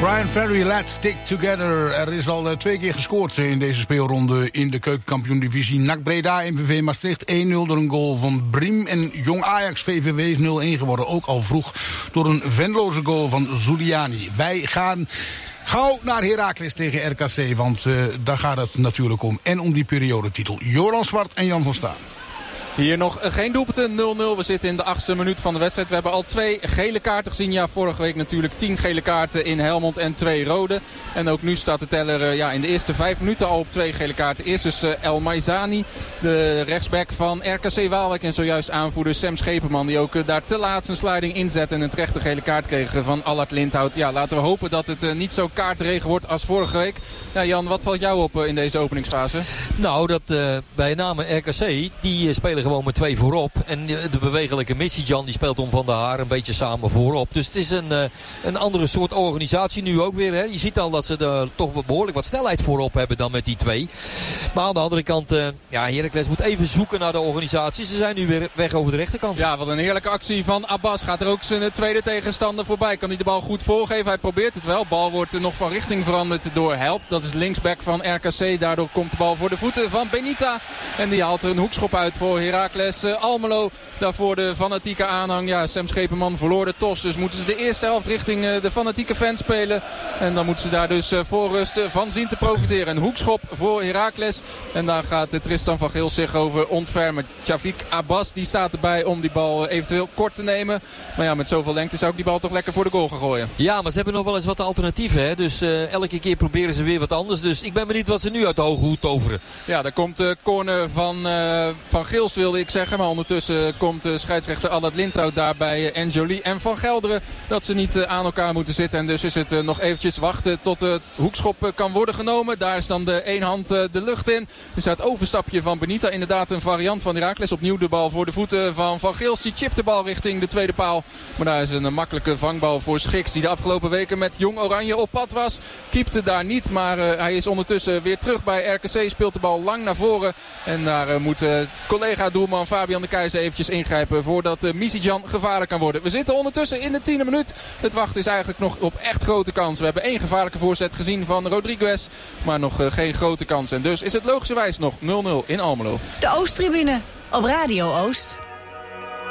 Brian Ferry, Let's Stick Together. Er is al 2 keer gescoord in deze speelronde in de keukenkampioen-divisie. NAC Breda, MVV Maastricht 1-0 door een goal van Briem. En Jong Ajax VVV is 0-1 geworden. Ook al vroeg door een venloze goal van Zuliani. Wij gaan gauw naar Heracles tegen RKC, want daar gaat het natuurlijk om. En om die periodetitel. Joran Zwart en Jan van Staan. Hier nog geen doelpunten, 0-0. We zitten in de 8e minuut van de wedstrijd. We hebben al 2 gele kaarten gezien. Ja, vorige week natuurlijk 10 gele kaarten in Helmond en 2 rode. En ook nu staat de teller in de eerste 5 minuten al op 2 gele kaarten. Eerst dus El Maizani, de rechtsback van RKC Waalwijk. En zojuist aanvoerder Sam Schepenman, die ook daar te laat zijn sliding inzet en een terechte gele kaart kreeg van Allard Lindhout. Ja, laten we hopen dat het niet zo kaartregen wordt als vorige week. Ja, Jan, wat valt jou op in deze openingsfase? Nou, dat bij name RKC, die spelen gewoon met 2 voorop. En de bewegelijke Missy-Jan die speelt om Van der Haar een beetje samen voorop. Dus het is een andere soort organisatie nu ook weer. Hè. Je ziet al dat ze er toch behoorlijk wat snelheid voorop hebben dan met die 2. Maar aan de andere kant, Heracles moet even zoeken naar de organisatie. Ze zijn nu weer weg over de rechterkant. Ja, wat een heerlijke actie van Abbas. Gaat er ook zijn tweede tegenstander voorbij. Kan hij de bal goed voorgeven? Hij probeert het wel. Bal wordt nog van richting veranderd door Held. Dat is linksback van RKC. Daardoor komt de bal voor de voeten van Benita. En die haalt er een hoekschop uit voor Heracles Almelo. Daarvoor de fanatieke aanhang. Ja, Sam Schepenman verloor de tos. Dus moeten ze de eerste helft richting de fanatieke fans spelen. En dan moeten ze daar dus voor rust van zien te profiteren. Een hoekschop voor Heracles. En daar gaat Tristan van Geel zich over ontfermen. Tjafik Abbas die staat erbij om die bal eventueel kort te nemen. Maar ja, met zoveel lengte zou ik die bal toch lekker voor de goal gaan gooien. Ja, maar ze hebben nog wel eens wat alternatieven. Hè? Dus elke keer proberen ze weer wat anders. Dus ik ben benieuwd wat ze nu uit de hoge hoed toveren. Ja, daar komt de corner van Geelst, wilde ik zeggen. Maar ondertussen komt scheidsrechter Allard Lindhout daar bij Enjoli en Van Gelderen. Dat ze niet aan elkaar moeten zitten. En dus is het nog eventjes wachten tot het hoekschop kan worden genomen. Daar is dan de 1 hand de lucht in. Dus het overstapje van Benita. Inderdaad een variant van Heracles. Opnieuw de bal voor de voeten van Van Geelst. Die chipt de bal richting de tweede paal. Maar daar is een makkelijke vangbal voor Schiks. Die de afgelopen weken met Jong Oranje op pad was. Keepte daar niet. Maar hij is ondertussen weer terug bij RKC. Speelt de bal lang naar voren. En daar moet collega doelman Fabian de Keizer eventjes ingrijpen voordat Misijan gevaarlijk kan worden. We zitten ondertussen in de 10e minuut. Het wachten is eigenlijk nog op echt grote kans. We hebben 1 gevaarlijke voorzet gezien van Rodriguez. Maar nog geen grote kans. En dus is het logischerwijs nog 0-0 in Almelo. De Oosttribune op Radio Oost.